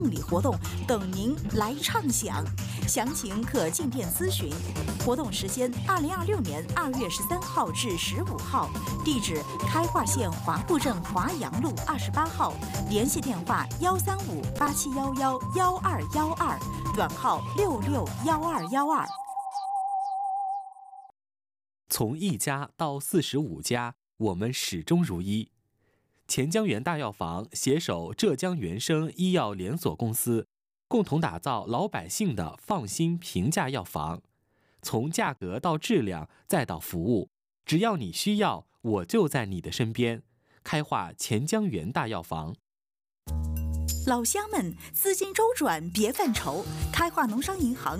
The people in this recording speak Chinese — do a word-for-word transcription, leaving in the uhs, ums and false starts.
礼活动等您来畅享，详情可进店咨询。活动时间：二零二六年二月十三号至十五号，地址：开化县华埠镇华阳路二十八号，联系电话：幺三五八七幺幺幺二幺二，短号六六幺二幺二。 从一家到四十五家，我们始终如一。钱江源大药房携手浙江原生医药连锁公司，共同打造老百姓的放心平价药房。从价格到质量再到服务，只要你需要，我就在你的身边。开化钱江源大药房。 老乡们，资金周转别犯愁，开化农商银行